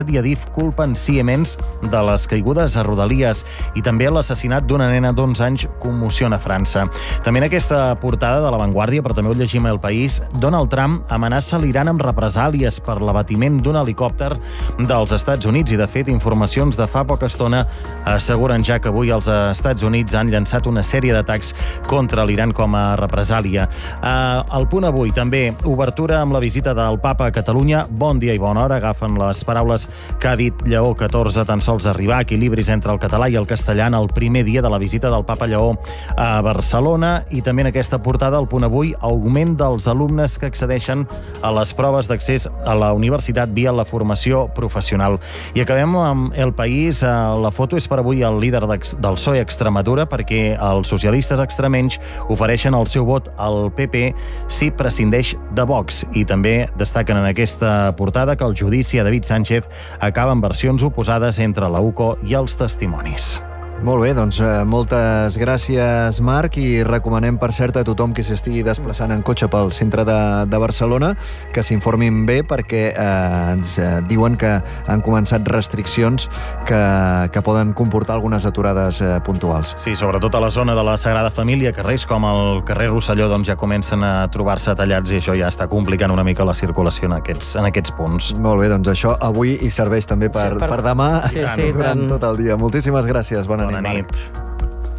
i Adif culpen Siemens de les caigudes a Rodalies i també l'assassinat d'una nena d'11 anys commociona França. També en aquesta portada de La Vanguardia, però també ho llegim a El País, Donald Trump amenaça l'Iran amb represàlies per l'abatiment d'un helicòpter dels Estats Units i, de fet, informacions de fa poca estona asseguren ja que avui els Estats Units han llançat una sèrie d'atacs contra l'Iran com a represàlia. Al Punt Avui, també, obertura amb la visita del Papa a Catalunya. Bon dia i bona hora. Agafen les paraules que ha dit Lleó XIV, tan sols arribar, equilibris entre el català i el castellà en el primer dia de la visita del Papa Lleó a Barcelona. I també en aquesta portada, al Punt Avui, augment dels alumnes que accedeixen a les proves d'accés a la universitat via la formació professional. I acabem amb El País. La foto és per avui el líder del PSOE a Extremadura, perquè els socialistes extremenys ofereixen el seu vot al PP si prescindeix de Vox. I també destaquen en aquesta portada que el judici a David Sánchez acaba amb versions oposades entre la UCO i els testimonis. Molt bé, doncs moltes gràcies, Marc, i recomanem, per cert, a tothom que s'estigui desplaçant en cotxe pel centre de Barcelona que s'informin bé, perquè ens diuen que han començat restriccions que poden comportar algunes aturades puntuals. Sí, sobretot a la zona de la Sagrada Família, carrers com el carrer Rosselló doncs ja comencen a trobar-se tallats i això ja està complicant una mica la circulació en aquests punts. Molt bé, doncs això avui hi serveix també per demà, Sí, durant tot el dia. Moltíssimes gràcies, bona nit. Bona nit.